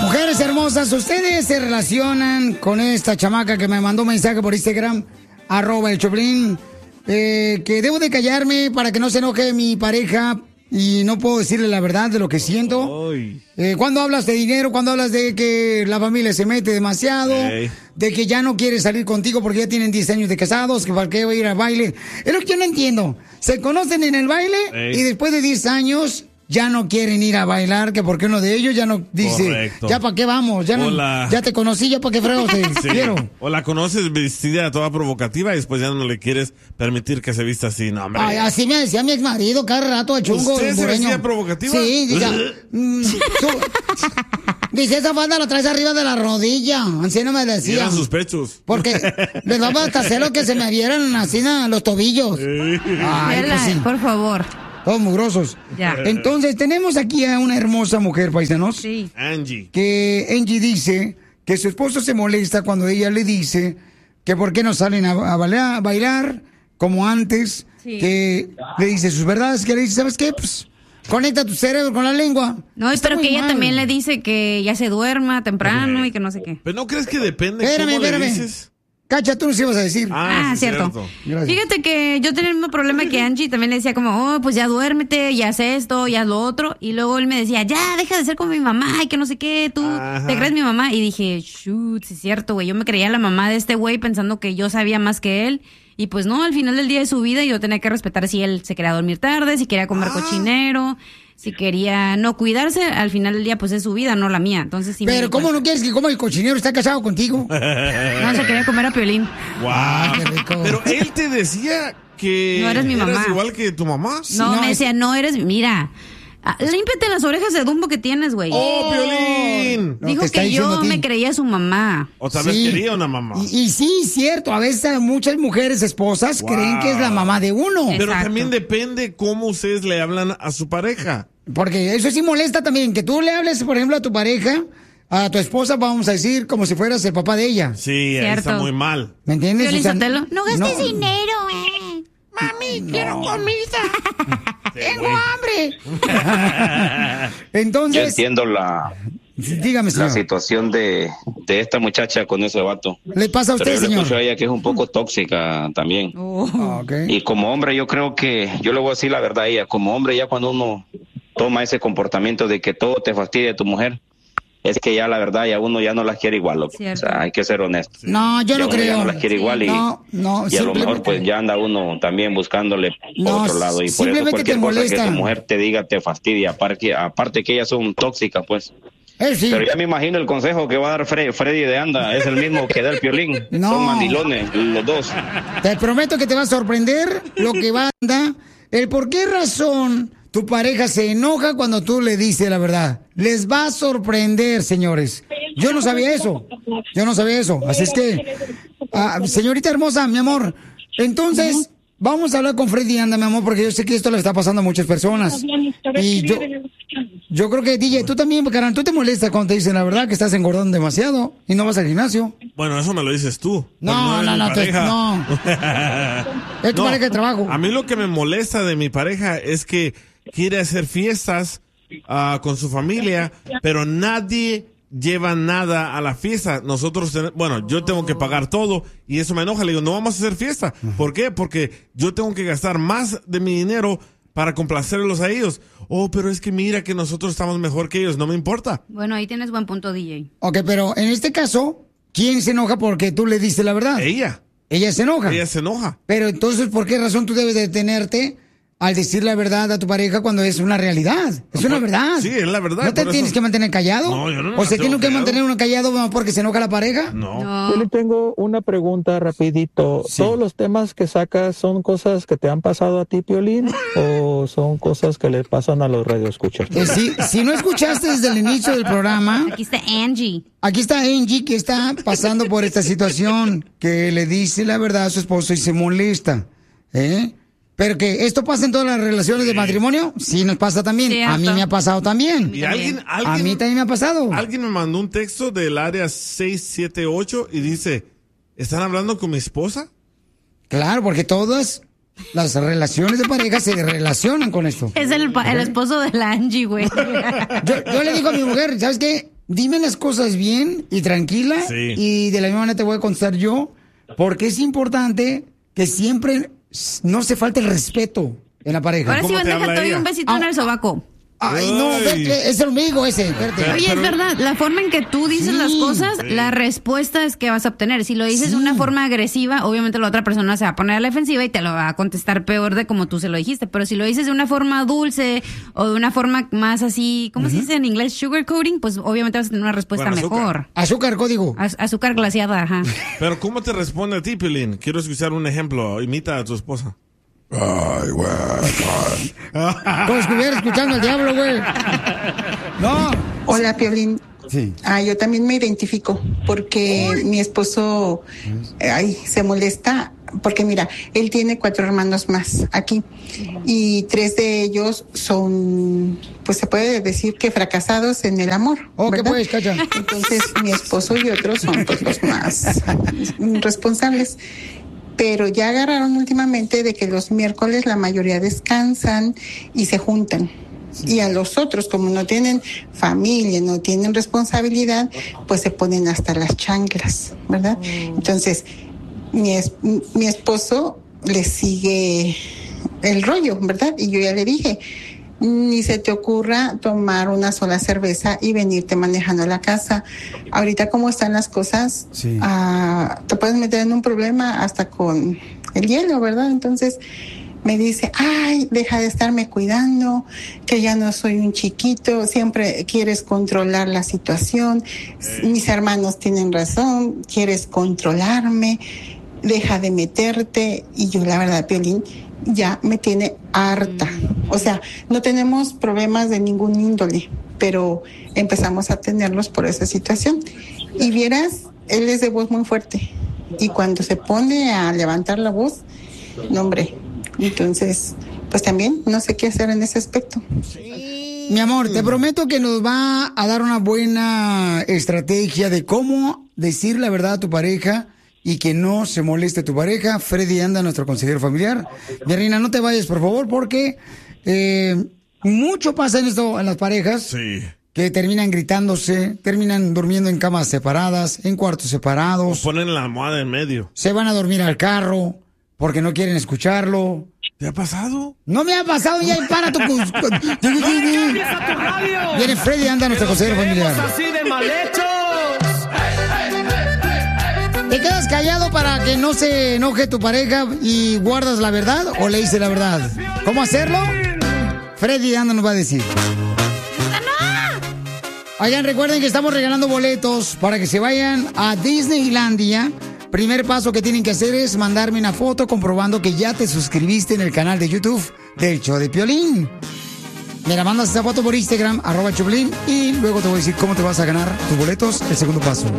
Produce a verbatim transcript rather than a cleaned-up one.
Mujeres hermosas, ¿ustedes se relacionan con esta chamaca que me mandó un mensaje por Instagram? Arroba el Choplin. Eh, que debo de callarme para que no se enoje mi pareja y no puedo decirle la verdad de lo que siento. Eh, cuando hablas de dinero, cuando hablas de que la familia se mete demasiado, hey. de que ya no quiere salir contigo porque ya tienen diez años de casados, que para qué va a ir al baile. Es lo que yo no entiendo. Se conocen en el baile hey. y después de diez años ya no quieren ir a bailar, que porque uno de ellos ya no dice, correcto. Ya para qué vamos, ya, no, la... ya te conocí, ya para qué fregos te sí. quiero. O la conoces vestida toda provocativa y después ya no le quieres permitir que se vista así, no, hombre. Ay, así me decía mi exmarido cada rato, el chungo. ¿Usted se vestía provocativa? Sí, dice, mm, tú, dice, esa falda la traes arriba de la rodilla, así no me decía. Y eran sus pechos. Porque les daba hasta celo que se me vieran así en los tobillos. Ay, pues sí. Por favor. Todos mugrosos. Ya. Entonces, tenemos aquí a una hermosa mujer, paisanos. Sí. Angie. Que Angie dice que su esposo se molesta cuando ella le dice que por qué no salen a, a, bailar, a bailar como antes. Sí. Que le dice sus verdades, que le dice, ¿sabes qué? Pues conecta tu cerebro con la lengua. No, pero que ella mal. también le dice que ya se duerma temprano okay. y que no sé qué. Pero ¿no crees que depende espérame, cómo espérame. le dices? Cacha, tú nos ibas a decir. Ah, ah cierto. cierto. Fíjate que yo tenía el mismo problema que Angie. También le decía como, oh, pues ya duérmete, ya haz esto, ya haz lo otro. Y luego él me decía, ya, deja de ser como mi mamá y que no sé qué, tú Ajá. te crees mi mamá. Y dije, shoot, sí es cierto, güey. Yo me creía la mamá de este güey pensando que yo sabía más que él. Y pues no, al final del día de su vida yo tenía que respetar si él se quería dormir tarde, si quería comer ah. cochinero, si quería no cuidarse, al final del día pues es su vida, no la mía. Entonces sí. Pero ¿cómo no quieres que coma el cochinero? ¿Está casado contigo? No, se quería comer a Piolín. Wow. Ah, qué rico. Pero él te decía que no eres mi mamá. ¿Eres igual que tu mamá? No, no me decía, no eres, mira, límpiate las orejas de Dumbo que tienes, güey. ¡Oh, Piolín! Dijo no, que yo me creía su mamá. O tal vez sí. quería una mamá. Y, y sí, cierto. A veces muchas mujeres esposas wow. creen que es la mamá de uno. Pero Exacto. también depende cómo ustedes le hablan a su pareja. Porque eso sí molesta también. Que tú le hables, por ejemplo, a tu pareja, a tu esposa, vamos a decir, como si fueras el papá de ella. Sí, ahí está muy mal. ¿Me entiendes? O sea, no gastes no. dinero, eh. Mami, no. quiero comida. ¡Tengo hambre! Entonces... Yo entiendo la, dígame, señor. la situación de, de esta muchacha con ese vato. ¿Le pasa a usted, Pero yo señor? le escucho a ella que es un poco tóxica también. Oh. Okay. Y como hombre yo creo que, yo le voy a decir la verdad a ella, como hombre ya cuando uno toma ese comportamiento de que todo te fastidia de tu mujer, es que ya la verdad ya uno ya no las quiere igual, loco. O sea, hay que ser honesto. No, yo ya no creo. Ya no las quiere sí. igual y, no, no, y a lo mejor pues ya anda uno también buscándole no, por otro lado. Y por eso cualquier cosa que tu mujer te diga te fastidia. Aparte, aparte que ellas son tóxicas, pues. Eh, sí. Pero ya me imagino el consejo que va a dar Fre- Freddy de Anda. Es el mismo que da el Piolín. No. Son mandilones, los dos. Te prometo que te va a sorprender lo que va a dar. El por qué razón tu pareja se enoja cuando tú le dices la verdad. Les va a sorprender, señores. Yo no sabía eso. Yo no sabía eso. Así es que, uh, señorita hermosa, mi amor, entonces vamos a hablar con Freddy Anda, mi amor, porque yo sé que esto le está pasando a muchas personas. Y yo, yo creo que, D J, tú también, carnal, tú te molestas cuando te dicen la verdad que estás engordando demasiado y no vas al gimnasio. Bueno, eso me lo dices tú. No, no, no, te, no. Es tu no, pareja de trabajo. A mí lo que me molesta de mi pareja es que quiere hacer fiestas uh, con su familia, pero nadie lleva nada a la fiesta. Nosotros, ten- bueno, yo tengo que pagar todo y eso me enoja. Le digo, no vamos a hacer fiesta. ¿Por qué? Porque yo tengo que gastar más de mi dinero para complacerlos a ellos. Oh, pero es que mira que nosotros estamos mejor que ellos. No me importa. Bueno, ahí tienes buen punto, D J. Ok, pero en este caso, ¿quién se enoja porque tú le diste la verdad? Ella. Ella se enoja. Ella se enoja. Pero entonces, ¿por qué razón tú debes detenerte al decir la verdad a tu pareja cuando es una realidad? Es una verdad. Sí, es la verdad. ¿No te por tienes eso- que mantener callado? No, yo no me ¿O se tiene mantengo que callado. mantener uno callado porque se enoja la pareja? No. No. Yo le tengo una pregunta rapidito. Sí. ¿Todos los temas que sacas son cosas que te han pasado a ti, Piolín, o son cosas que le pasan a los radioescuchas? Eh, si, si no escuchaste desde el inicio del programa, Aquí está Angie. aquí está Angie que está pasando por esta situación, que le dice la verdad a su esposo y se molesta. ¿Eh? Pero que esto pasa en todas las relaciones de matrimonio, sí nos pasa también. Cierto. A mí me ha pasado también. Y alguien, alguien, A mí también me ha pasado. alguien me mandó un texto del área seis siete ocho y dice, ¿están hablando con mi esposa? Claro, porque todas las relaciones de pareja se relacionan con esto. Es el, pa- el esposo de la Angie, güey. Yo, yo le digo a mi mujer, ¿sabes qué? dime las cosas bien y tranquila. Sí. Y de la misma manera te voy a contestar yo, porque es importante que siempre no se falte el respeto en la pareja. Ahora sí, ¿Cómo te bandeja, habla te doy ella? un besito Ah. en el sobaco. Ay, no, Ay. vete, es el amigo ese. Espérate. Oye, es verdad, la forma en que tú dices Sí. las cosas, Sí. la respuesta es que vas a obtener. Si lo dices de Sí. una forma agresiva, obviamente la otra persona se va a poner a la defensiva y te lo va a contestar peor de como tú se lo dijiste. Pero si lo dices de una forma dulce o de una forma más así, ¿cómo se dice en inglés? Sugarcoating, pues obviamente vas a tener una respuesta Con azúcar. mejor. Azúcar, código. Az- azúcar glaciada, ajá. Pero ¿cómo te responde a ti, Piolín? Quiero escuchar un ejemplo. Imita a tu esposa. Ay, güey. Como si estuviera escuchando al diablo, güey. No. Hola, Piolín. Sí. Ah, yo también me identifico porque mi esposo eh, ay, se molesta porque mira, él tiene cuatro hermanos más aquí y tres de ellos son, pues se puede decir que fracasados en el amor. Oh, ¿qué ¿verdad? puedes, Cacha? Entonces mi esposo y otros son pues los más responsables. Pero ya agarraron últimamente de que los miércoles la mayoría descansan y se juntan. Y a los otros, como no tienen familia, no tienen responsabilidad, pues se ponen hasta las chanclas, ¿verdad? Entonces, mi, es, mi esposo le sigue el rollo, ¿verdad? Y yo ya le dije, ni se te ocurra tomar una sola cerveza y venirte manejando a la casa. Ahorita como están las cosas, Sí. ah, te puedes meter en un problema hasta con el hielo, ¿verdad? Entonces me dice, ay, deja de estarme cuidando, que ya no soy un chiquito, siempre quieres controlar la situación, mis hermanos tienen razón, quieres controlarme, deja de meterte. Y yo la verdad, Piolín, ya me tiene harta. O sea, no tenemos problemas de ningún índole, pero empezamos a tenerlos por esa situación. Y vieras, él es de voz muy fuerte. Y cuando se pone a levantar la voz, no, hombre. Entonces, pues también no sé qué hacer en ese aspecto. Mi amor, te prometo que nos va a dar una buena estrategia de cómo decir la verdad a tu pareja y que no se moleste tu pareja. Freddy Anda, nuestro consejero familiar. Mi reina, no te vayas, por favor, porque eh, mucho pasa en esto en las parejas. Sí. Que terminan gritándose, terminan durmiendo en camas separadas, en cuartos O separados. ponen la almohada en medio. Se van a dormir al carro porque no quieren escucharlo. ¿Te ha pasado? No me ha pasado ya, para tu... Viene Freddy Anda, nuestro consejero familiar. Así de mal hechos. ¿Te quedas callado para que no se enoje tu pareja y guardas la verdad o le dices la verdad? ¿Cómo hacerlo? Freddy Anda nos va a decir. Oigan, recuerden que estamos regalando boletos para que se vayan a Disneylandia. Primer paso que tienen que hacer es mandarme una foto comprobando que ya te suscribiste en el canal de YouTube del Show de Piolín. Me la mandas esa foto por Instagram, arroba Choplin, y luego te voy a decir cómo te vas a ganar tus boletos, el segundo paso.